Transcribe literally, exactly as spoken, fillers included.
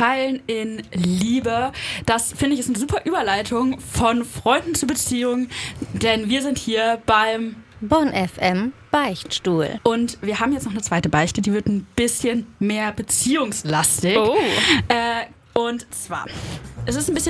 Fallen in Liebe. Das finde ich ist eine super Überleitung von Freunden zu Beziehungen, denn wir sind hier beim Bonn F M Beichtstuhl. Und wir haben jetzt noch eine zweite Beichte, die wird ein bisschen mehr beziehungslastig. Oh. Äh, und zwar, es ist ein bisschen